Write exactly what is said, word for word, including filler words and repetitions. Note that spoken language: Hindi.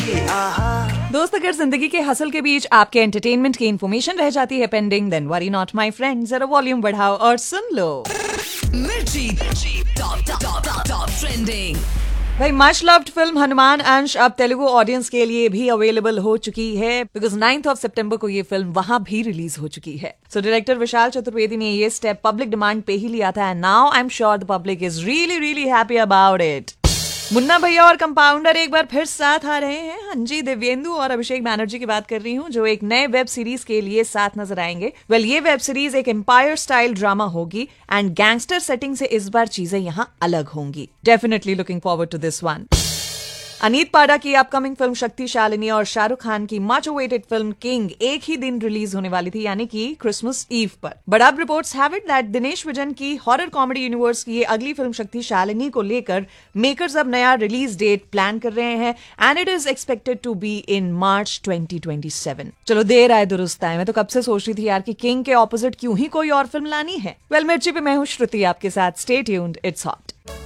दोस्त, अगर जिंदगी के हसल के बीच आपके एंटरटेनमेंट की इन्फॉर्मेशन रह जाती है pending, then worry not my friend, जरा वॉल्यूम बढ़ाओ और सुन लो मिर्ची टॉप टॉप टॉप ट्रेंडिंग। भाई, मच लव्ड फिल्म हनुमान अंश अब तेलुगु ऑडियंस के लिए भी अवेलेबल हो चुकी है, बिकॉज नाइन्थ ऑफ सितंबर को ये फिल्म वहां भी रिलीज हो चुकी है। सो डायरेक्टर विशाल चतुर्वेदी ने ये स्टेप पब्लिक डिमांड पे ही लिया था, and now I am sure the public is really really happy about it. Munna भैया और कंपाउंडर एक बार फिर साथ आ रहे हैं। हाँ जी, दिव्येंदु और अभिषेक बैनर्जी की बात कर रही हूँ, जो एक नए वेब सीरीज के लिए साथ नजर आएंगे। वेल well, ये वेब सीरीज एक एम्पायर स्टाइल ड्रामा होगी एंड गैंगस्टर सेटिंग से इस बार चीजें यहाँ अलग होंगी। Definitely looking forward to this one. Aneet पाडा की अपकमिंग फिल्म शक्तिशालिनी और शाहरुख खान की मच अवेटेड फिल्म किंग एक ही दिन रिलीज होने वाली थी, यानी कि क्रिसमस ईव पर। बट अब reports have it that Dinesh vision की हॉरर कॉमेडी यूनिवर्स की ये अगली फिल्म शक्तिशालिनी को लेकर मेकर्स अब नया रिलीज डेट प्लान कर रहे हैं, and it is expected to be in March twenty twenty seven. चलो, देर आए दुरुस्त आए। मैं तो कब से सोच रही थी यार कि किंग के ऑपोजिट क्यों ही कोई और फिल्म लानी है। वेल, मिर्ची पे मैं हूँ श्रुति आपके साथ। Stay tuned, it's hot.